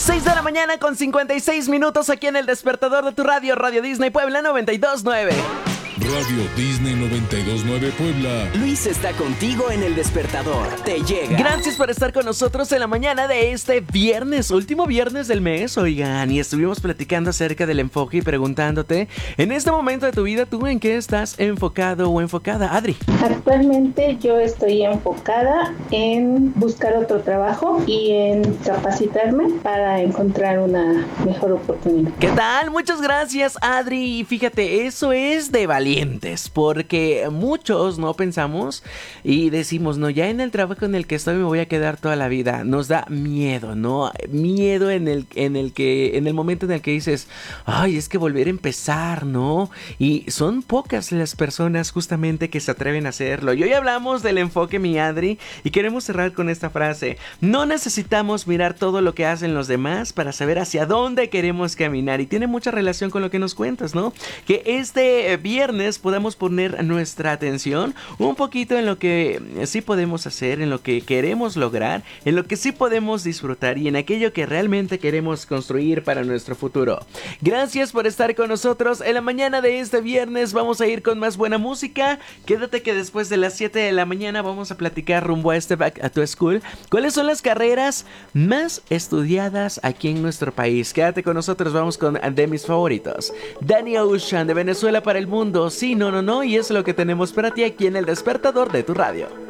6 de la mañana con 56 minutos aquí en el despertador de tu radio, Radio Disney Puebla 92.9. Radio Disney 92.9 Puebla. Luis está contigo en el despertador. Te llega. Gracias por estar con nosotros en la mañana de este viernes, último viernes del mes, oigan. Y estuvimos platicando acerca del enfoque y preguntándote, en este momento de tu vida, ¿tú en qué estás enfocado o enfocada, Adri? Actualmente yo estoy enfocada en buscar otro trabajo y en capacitarme para encontrar una mejor oportunidad. ¿Qué tal? Muchas gracias, Adri. Y fíjate, eso es de valientes, porque muchos no pensamos y decimos, no, ya en el trabajo en el que estoy me voy a quedar toda la vida. Nos da miedo, ¿no? Miedo en el momento en el que dices, ay, es que volver a empezar, ¿no? Y son pocas las personas justamente que se atreven a hacerlo. Y hoy hablamos del enfoque, mi Adri, y queremos cerrar con esta frase: no necesitamos mirar todo lo que hacen los demás para saber hacia dónde queremos caminar. Y tiene mucha relación con lo que nos cuentas, ¿no? Que este viernes podamos poner nuestra atención un poquito en lo que sí podemos hacer, en lo que queremos lograr, en lo que sí podemos disfrutar y en aquello que realmente queremos construir para nuestro futuro. Gracias por estar con nosotros en la mañana de este viernes. Vamos a ir con más buena música. Quédate que después de las 7 de la mañana vamos a platicar rumbo a este Back to School. ¿Cuáles son las carreras más estudiadas aquí en nuestro país? Quédate con nosotros, vamos con de mis favoritos. Danny Ocean, de Venezuela para el mundo. Sí, no, y es lo que tenemos para ti aquí en el despertador de tu radio.